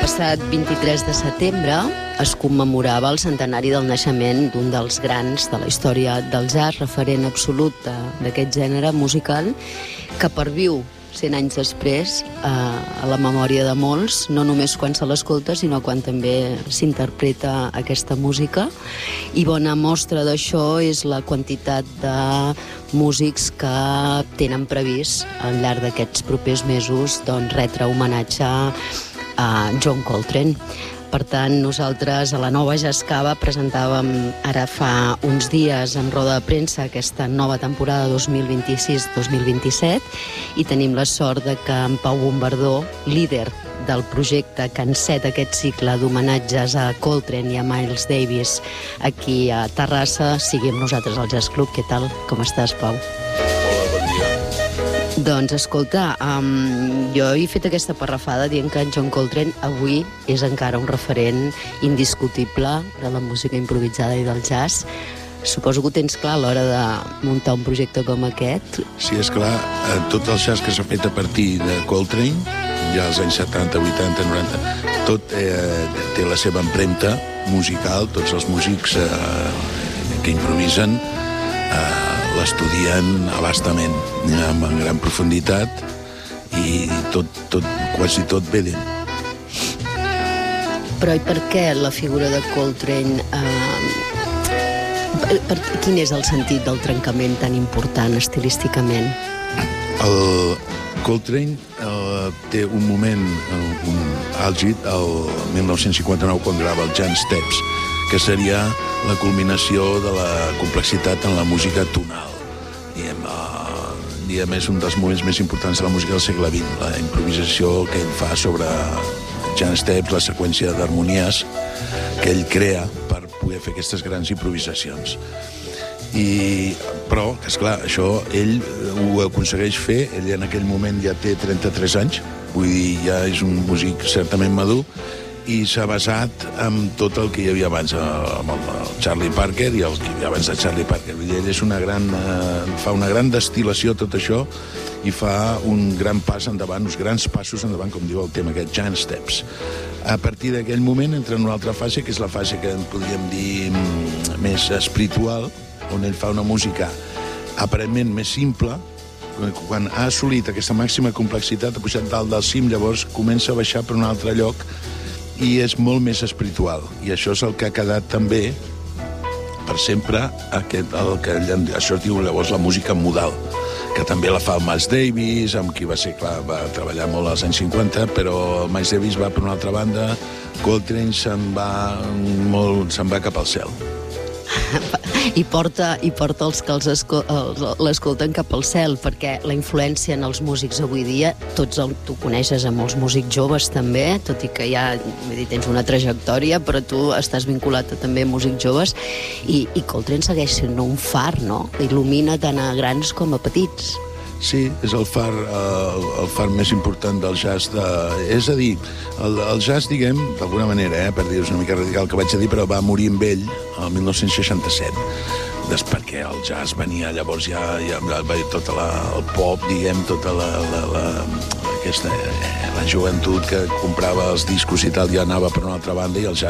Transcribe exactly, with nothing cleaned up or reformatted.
passat vint-i-tres de setembre es commemorava el centenari del naixement d'un dels grans de la història del jazz, referent absolut d'aquest gènere musical, que perviu cent anys després eh, a la memòria de molts, no només quan se l'escolta, sinó quan també s'interpreta aquesta música. I bona mostra d'això és la quantitat de músics que tenen previst al llarg d'aquests propers mesos doncs, retre homenatge a John Coltrane. Per tant, nosaltres a la Nova Jazz Cava presentàvem ara fa uns dies en roda de premsa aquesta nova temporada dos mil vint-i-sis dos mil vint-i-set i tenim la sort de que en Pau Bombardó, líder del projecte que enceta aquest cicle d'homenatges a Coltrane i a Miles Davis aquí a Terrassa, sigui amb nosaltres al Jazz Club. Què tal? Com estàs, Pau? Doncs, escolta, um, jo he fet aquesta parrafada dient que en John Coltrane avui és encara un referent indiscutible de la música improvisada i del jazz. Suposo que ho tens clar a l'hora de muntar un projecte com aquest. Sí, és clar. Tot el jazz que s'ha fet a partir de Coltrane, ja als anys setanta, vuitanta, noranta, tot eh, té la seva empremta musical, tots els músics eh, que improvisen eh, l'estudien abastament, amb gran profunditat, i tot, tot, quasi tot ve d'ell. Però i per què la figura de Coltrane... Eh, per, per, quin és el sentit del trencament tan important estilísticament? El Coltrane eh, té un moment, un àlgid, el mil nou-cents cinquanta-nou, quan grava el Jazz Steps, que seria la culminació de la complexitat en la música tonal. Diem, uh, diem, és un dels moments més importants de la música del segle vint, la improvisació que ell fa sobre Jazz Steps, la seqüència d'harmonies que ell crea per poder fer aquestes grans improvisacions. I, però, esclar, això ell ho aconsegueix fer, ell en aquell moment ja té trenta-tres anys, vull dir, ja és un músic certament madur, i s'ha basat en tot el que hi havia abans, amb el Charlie Parker i el que hi havia abans de Charlie Parker. Vull dir, ell és una gran, eh, fa una gran destil·lació tot això i fa un gran pas endavant, uns grans passos endavant, com diu el tema aquest, Jazz Steps. A partir d'aquell moment entra en una altra fase, que és la fase que en podríem dir més espiritual, on ell fa una música aparentment més simple. Quan ha assolit aquesta màxima complexitat, ha pujat dalt del cim, llavors comença a baixar per un altre lloc i és molt més espiritual. I això és el que ha quedat també per sempre, aquest, el que això es diu llavors la música modal, que també la fa el Miles Davis, amb qui va ser, clar, va treballar molt als anys cinquanta, però el Miles Davis va per una altra banda, Coltrane se'n va, molt, se'n va cap al cel. I porta, i porta els que l'escolten cap al cel, perquè la influència en els músics avui dia, tots el, tu coneixes a molts músics joves també, tot i que ja dir, tens una trajectòria, però tu estàs vinculat a també músics joves, i, i Coltrane segueix sent un far, no? Il·lumina tant a grans com a petits. Sí, és el far, el, el far més important del jazz. De, és a dir, el, el jazz, diguem, d'alguna manera, eh, per dir-vos una mica radical que vaig a dir, però va morir amb ell el mil nou-cents seixanta-set. Des perquè el jazz venia llavors ja, ja tot la, el pop, diguem, tota la, la, la, aquesta, eh, la joventut que comprava els discos i tal, ja anava per una altra banda, i el jazz